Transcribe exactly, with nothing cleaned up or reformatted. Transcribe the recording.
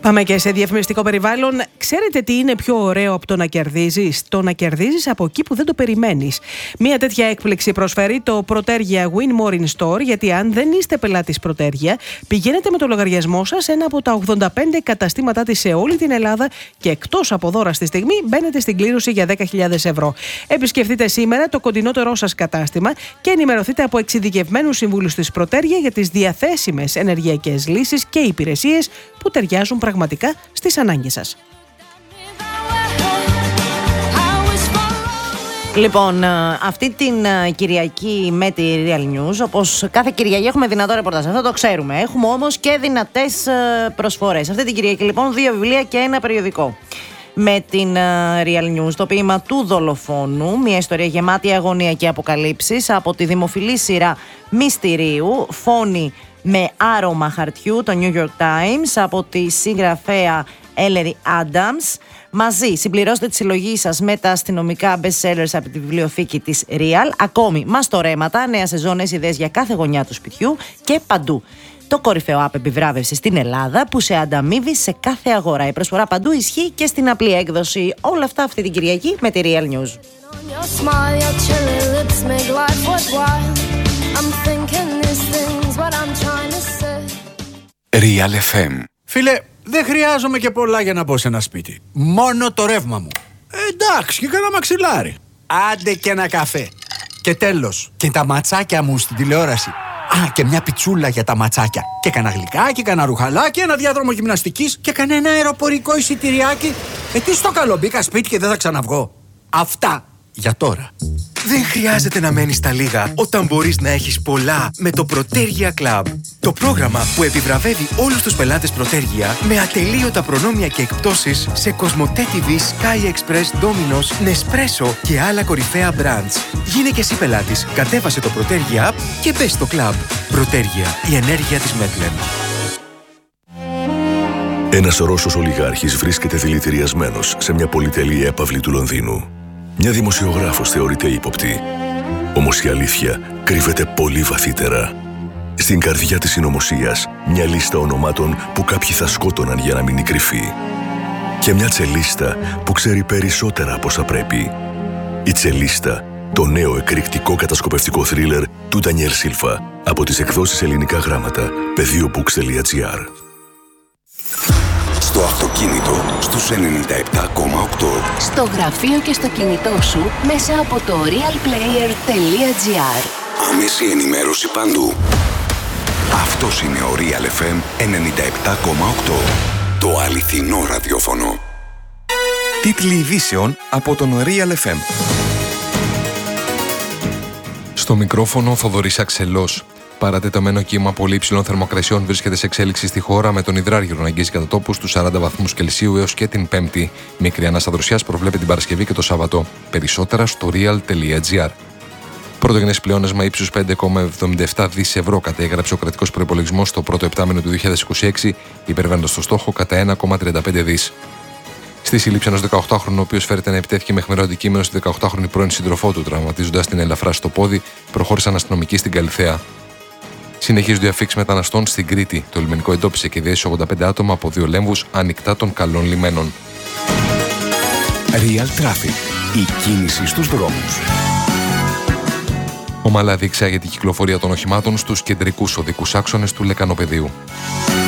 Πάμε και σε διαφημιστικό περιβάλλον. Ξέρετε τι είναι πιο ωραίο από το να κερδίζεις? Το να κερδίζεις από εκεί που δεν το περιμένεις. Μία τέτοια έκπληξη προσφέρει το Protergia Win More in Store, γιατί αν δεν είστε πελάτης Protergia, πηγαίνετε με το λογαριασμό σας σε ένα από τα ογδόντα πέντε καταστήματά της σε όλη την Ελλάδα και εκτός από δώρα στη στιγμή μπαίνετε στην κλήρωση για δέκα χιλιάδες ευρώ. Επισκεφτείτε σήμερα το κοντινότερό σας κατάστημα και ενημερωθείτε από εξειδικευμένους συμβούλους της Protergia για τις διαθέσιμες ενεργειακές λύσεις και υπηρεσίες που ταιριάζουν πραγματικά στις ανάγκες σας. Λοιπόν, αυτή την Κυριακή με τη Real News, όπως κάθε Κυριακή έχουμε δυνατό ρεπορτάζ, αυτό το ξέρουμε. Έχουμε όμως και δυνατές προσφορές. Αυτή την Κυριακή λοιπόν δύο βιβλία και ένα περιοδικό. Με την Real News, το ποίημα του δολοφόνου, μια ιστορία γεμάτη αγωνία και αποκαλύψεις από τη δημοφιλή σειρά Μυστηρίου, Φόνη με άρωμα χαρτιού, το New York Times, από τη συγγραφέα Ellery Adams. Μαζί συμπληρώστε τη συλλογή σας με τα αστυνομικά best sellers από τη βιβλιοθήκη της Real. Ακόμη μαστορέματα, νέα σεζόν, νέες ιδέες για κάθε γωνιά του σπιτιού και παντού. Το κορυφαίο app επιβράβευσης στην Ελλάδα που σε ανταμείβει σε κάθε αγορά. Η προσφορά παντού ισχύει και στην απλή έκδοση. Όλα αυτά αυτή την Κυριακή με τη Real News. Real εφ εμ. Φίλε, δεν χρειάζομαι και πολλά για να μπω σε ένα σπίτι. Μόνο το ρεύμα μου. Ε, εντάξει, και κανένα μαξιλάρι. Άντε και ένα καφέ. Και τέλος, και τα ματσάκια μου στην τηλεόραση. Α, και μια πιτσούλα για τα ματσάκια. Και κανένα γλυκάκι, κανένα ρουχαλάκι, ένα διάδρομο γυμναστικής και κανένα αεροπορικό εισιτηριάκι. Ε, τι στο καλό, μπήκα σπίτι και δεν θα ξαναβγώ. Αυτά για τώρα. Δεν χρειάζεται να μένεις στα λίγα όταν μπορείς να έχεις πολλά με το Protergia Club. Το πρόγραμμα που επιβραβεύει όλους τους πελάτες Protergia με ατελείωτα προνόμια και εκπτώσεις σε Κοσμοτέ τι βι, Sky Express, Domino's, Nespresso και άλλα κορυφαία brands. Γίνε και εσύ πελάτης, κατέβασε το Protergia App και μπες στο club. Protergia, η ενέργεια της Μέτλεν. Ένας Ρώσος ολιγάρχης βρίσκεται δηλητηριασμένος σε μια πολυτελή έπαυλη του Λονδίνου. Μια δημοσιογράφος θεωρείται ύποπτη. Όμως η αλήθεια κρύβεται πολύ βαθύτερα. Στην καρδιά της συνωμοσίας, μια λίστα ονομάτων που κάποιοι θα σκότωναν για να μείνει κρυφή. Και μια τσελίστα που ξέρει περισσότερα από όσα πρέπει. Η Τσελίστα, το νέο εκρηκτικό κατασκοπευτικό θρίλερ του Ντανιέλ Σίλβα, από τις εκδόσεις Ελληνικά Γράμματα, πεδίο μπουκς τελεία τζι άρ. Στο αυτοκίνητο στους ενενήντα επτά κόμμα οκτώ. Στο γραφείο και στο κινητό σου μέσα από το realplayer τελεία τζι άρ. Άμεση ενημέρωση παντού. Αυτός είναι ο Real εφ εμ ενενήντα επτά κόμμα οκτώ. Το αληθινό ραδιόφωνο. Τίτλοι ειδήσεων από τον Real εφ εμ. Στο μικρόφωνο Θοδωρής Αξελός. Παρατεταμένο κύμα πολύ υψηλών θερμοκρασιών βρίσκεται σε εξέλιξη στη χώρα, με τον υδράργυρο να αγγίζει κατά τόπους στους σαράντα βαθμούς Κελσίου έως και την Πέμπτη. Μικρή ανάσα δροσιάς προβλέπει την Παρασκευή και το Σάββατο. Περισσότερα στο real τελεία τζι άρ. Πρωτογενές πλεόνασμα ύψους πέντε κόμμα εβδομήντα επτά δισεκατομμύρια ευρώ κατέγραψε ο κρατικός προϋπολογισμός στο πρώτο επτάμηνο του δύο χιλιάδες είκοσι έξι, υπερβαίνοντας το στόχο κατά ένα κόμμα τριάντα πέντε δισεκατομμύρια. Στη σύλληψη ενός δεκαοκτάχρονου, ο οποίος φέρεται να επιτέθηκε με αιχμηρό αντικείμενο στη δεκαοκτάχρονη πρώην σύντροφό του, τραυματίζοντας την ελαφρά στο πόδι, προχώρησαν αστυνομικοί στην Καλιθέα. Συνεχίζονται οι αφίξεις μεταναστών στην Κρήτη. Το λιμενικό εντόπισε και διέστησε ογδόντα πέντε άτομα από δύο λέμβους ανοιχτά των καλών λιμένων. Real Traffic. Η κίνηση στους δρόμους. Ομαλά διεξάγεται η κυκλοφορία των οχημάτων στους κεντρικούς οδικούς άξονες του Λεκανοπεδίου.